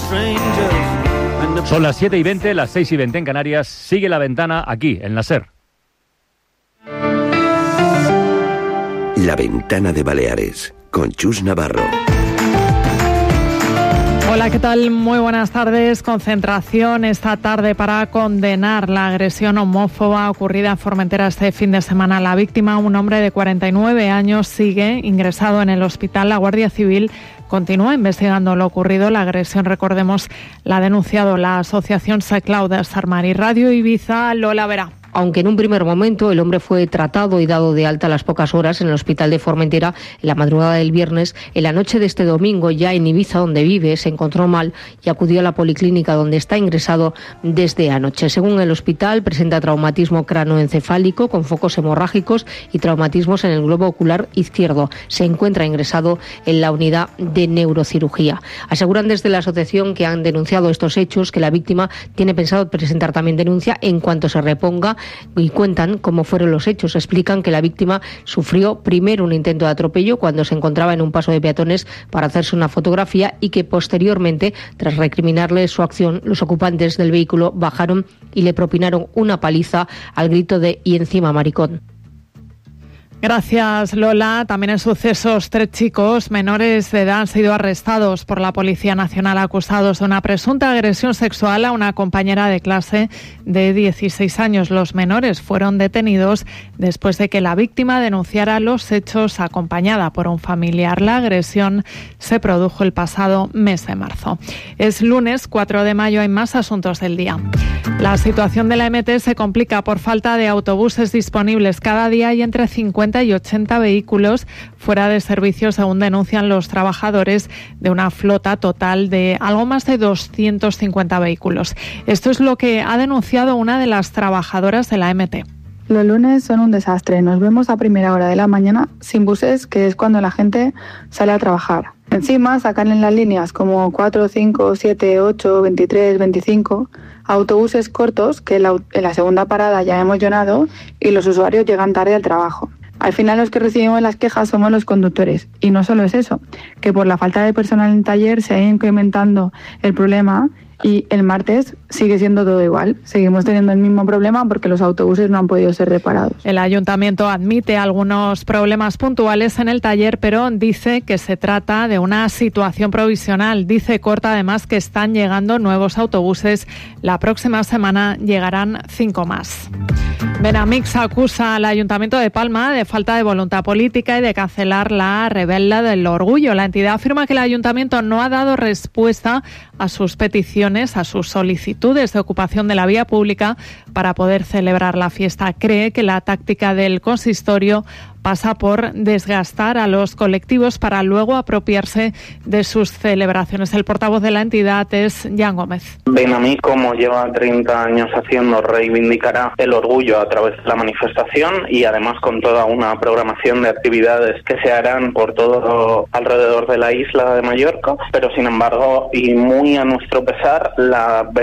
Son las 7:20, las 6:20 en Canarias. Sigue La Ventana aquí, en la SER. La Ventana de Baleares, con Chus Navarro. Hola, ¿qué tal? Muy buenas tardes. Concentración esta tarde para condenar la agresión homófoba ocurrida en Formentera este fin de semana. La víctima, un hombre de 49 años, sigue ingresado en el hospital. La Guardia Civil continúa investigando lo ocurrido. La agresión, recordemos, la ha denunciado la asociación SECLAU de Sarmari. Radio Ibiza, Lola Vera. Aunque en un primer momento el hombre fue tratado y dado de alta a las pocas horas en el hospital de Formentera en la madrugada del viernes, en la noche de este domingo, ya en Ibiza, donde vive, se encontró mal y acudió a la policlínica donde está ingresado desde anoche. Según el hospital, presenta traumatismo cranoencefálico con focos hemorrágicos y traumatismos en el globo ocular izquierdo. Se encuentra ingresado en la unidad de neurocirugía. Aseguran desde la asociación que han denunciado estos hechos que la víctima tiene pensado presentar también denuncia en cuanto se reponga, y cuentan cómo fueron los hechos. Explican que la víctima sufrió primero un intento de atropello cuando se encontraba en un paso de peatones para hacerse una fotografía y que posteriormente, tras recriminarle su acción, los ocupantes del vehículo bajaron y le propinaron una paliza al grito de "y encima maricón". Gracias, Lola. También en sucesos, 3 chicos menores de edad han sido arrestados por la Policía Nacional acusados de una presunta agresión sexual a una compañera de clase de 16 años. Los menores fueron detenidos después de que la víctima denunciara los hechos acompañada por un familiar. La agresión se produjo el pasado mes de marzo. Es lunes 4 de mayo, hay más asuntos del día. La situación de la MT se complica por falta de autobuses disponibles. Cada día hay entre 50 y 80 vehículos fuera de servicio, según denuncian los trabajadores de una flota total de algo más de 250 vehículos. Esto es lo que ha denunciado una de las trabajadoras de la MT. Los lunes son un desastre. Nos vemos a primera hora de la mañana sin buses, que es cuando la gente sale a trabajar. Encima sacan en las líneas como 4, 5, 7, 8, 23, 25 autobuses cortos que en la segunda parada ya hemos llenado y los usuarios llegan tarde al trabajo. Al final los que recibimos las quejas somos los conductores. Y no solo es eso, que por la falta de personal en el taller se ha ido incrementando el problema y el martes sigue siendo todo igual. Seguimos teniendo el mismo problema porque los autobuses no han podido ser reparados. El ayuntamiento admite algunos problemas puntuales en el taller, pero dice que se trata de una situación provisional. Dice Corta además que están llegando nuevos autobuses. La próxima semana llegarán 5 más. Benamix acusa al Ayuntamiento de Palma de falta de voluntad política y de cancelar la Rebelda del Orgullo. La entidad afirma que el Ayuntamiento no ha dado respuesta a sus peticiones, a sus solicitudes de ocupación de la vía pública para poder celebrar la fiesta. Cree que la táctica del consistorio pasa por desgastar a los colectivos para luego apropiarse de sus celebraciones. El portavoz de la entidad es Jan Gómez. Benamix, como lleva 30 años haciendo, reivindicará el orgullo a través de la manifestación y además con toda una programación de actividades que se harán por todo alrededor de la isla de Mallorca, pero sin embargo, y muy a nuestro pesar, la